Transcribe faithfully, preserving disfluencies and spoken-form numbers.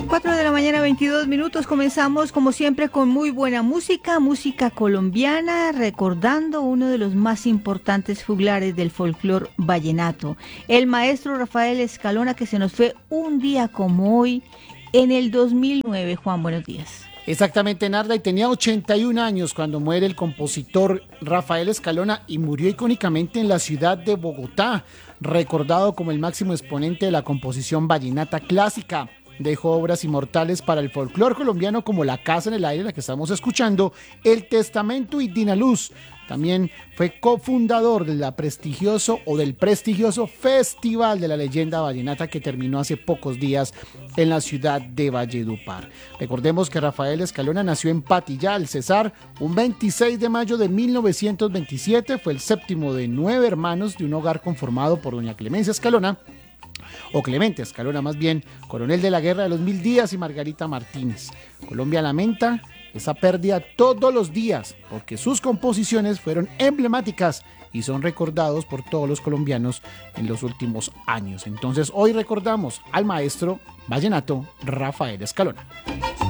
cuatro de la mañana, veintidós minutos. Comenzamos como siempre con muy buena música, música colombiana, recordando uno de los más importantes juglares del folclore vallenato, el maestro Rafael Escalona, que se nos fue un día como hoy en el dos mil nueve. Juan, buenos días. Exactamente, Narda, y tenía ochenta y un años cuando muere el compositor Rafael Escalona y murió icónicamente en la ciudad de Bogotá, recordado como el máximo exponente de la composición vallenata clásica. Dejó obras inmortales para el folclore colombiano como La Casa en el Aire, la que estamos escuchando, El Testamento y Dinaluz. También fue cofundador de la prestigioso o del prestigioso Festival de la Leyenda Vallenata que terminó hace pocos días en la ciudad de Valledupar. Recordemos que Rafael Escalona nació en Patillá, el Cesar, un veintiséis de mayo de mil novecientos veintisiete. Fue el séptimo de nueve hermanos de un hogar conformado por doña Clemencia Escalona, o Clemente Escalona más bien, coronel de la Guerra de los Mil Días, y Margarita Martínez. Colombia lamenta esa pérdida todos los días porque sus composiciones fueron emblemáticas y son recordados por todos los colombianos en los últimos años. Entonces hoy recordamos al maestro vallenato Rafael Escalona.